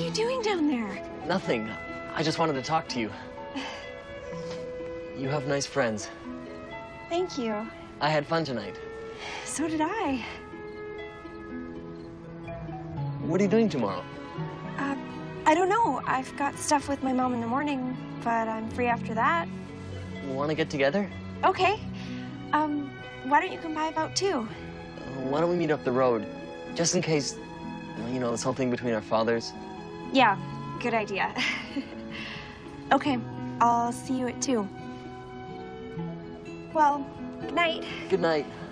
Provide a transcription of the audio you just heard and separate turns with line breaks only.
you doing down there?
Nothing. I just wanted to talk to you. You have nice friends.
Thank you.
I had fun tonight.
So did I.
What are you doing tomorrow?
I don't know. I've got stuff with my mom in the morning, but I'm free after that.
Want to get together?
Okay. Why don't you come by about 2?
Why don't we meet up the road? Just in case, well, you know, this whole thing between our fathers.
Yeah, good idea. Okay, I'll see you at 2. Well, good night.
Good night.